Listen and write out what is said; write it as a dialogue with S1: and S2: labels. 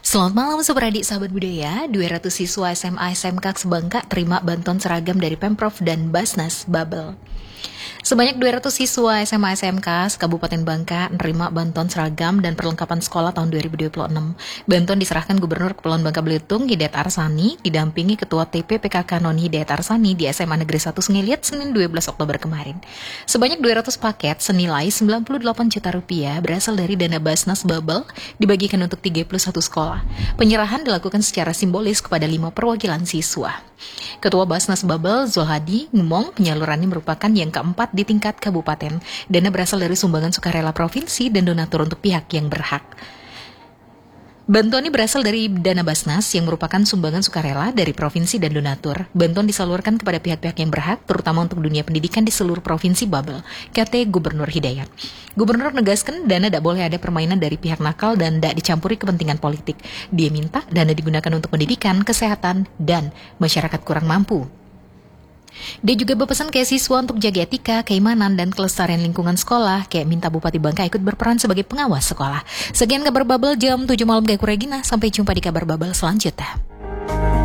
S1: Selamat malam Sobat Adik Sahabat Budaya. 200 siswa SMA SMK Sebangka terima bantuan seragam dari Pemprov dan Basnas Babel. Sebanyak 200 siswa SMA SMK Kabupaten Bangka menerima bantuan seragam dan perlengkapan sekolah tahun 2026. Bantuan diserahkan Gubernur Kepulauan Bangka Belitung Hidayat Arsani didampingi Ketua TP PKK Non Hidayat Arsani di SMA Negeri 1 Sengeliat Senin 12 Oktober kemarin. Sebanyak 200 paket senilai 98 juta rupiah berasal dari dana Basnas Babel dibagikan untuk 31 sekolah. Penyerahan dilakukan secara simbolis kepada 5 perwakilan siswa. Ketua Basnas Babel Zohadi ngomong penyalurannya merupakan yang keempat di tingkat kabupaten. Dana berasal dari sumbangan sukarela provinsi dan donatur untuk pihak yang berhak. Bantuan ini berasal dari dana Basnas yang merupakan sumbangan sukarela dari provinsi dan donatur. Bantuan disalurkan kepada pihak-pihak yang berhak, terutama untuk dunia pendidikan di seluruh provinsi Babel, kata Gubernur Hidayat. Gubernur menegaskan dana tidak boleh ada permainan dari pihak nakal dan tidak dicampuri kepentingan politik. Dia minta dana digunakan untuk pendidikan, kesehatan, dan masyarakat kurang mampu. Dia juga berpesan ke siswa untuk jaga etika, keimanan, dan kelestarian lingkungan sekolah. Kayak minta Bupati Bangka ikut berperan sebagai pengawas sekolah. Sekian kabar Babel jam 7 malam, Gaiku Regina. Sampai jumpa di kabar Babel selanjutnya.